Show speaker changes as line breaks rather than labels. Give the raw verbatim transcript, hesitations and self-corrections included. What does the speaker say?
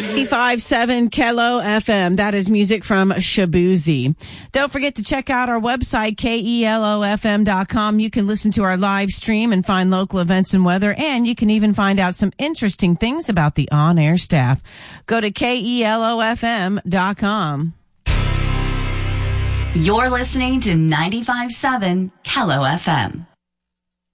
ninety-five point seven Kelo F M. That is music from Shabuzi. Don't forget to check out our website, K E L O F M dot com. You can listen to our live stream and find local events and weather, and you can even find out some interesting things about the on-air staff. Go to K E L O F M dot com.
You're listening to ninety-five point seven Kelo F M.